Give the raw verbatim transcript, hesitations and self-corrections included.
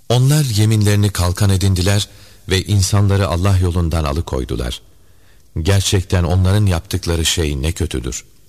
Onlar yeminlerini kalkan edindiler ve insanları Allah yolundan alıkoydular. Gerçekten onların yaptıkları şey ne kötüdür.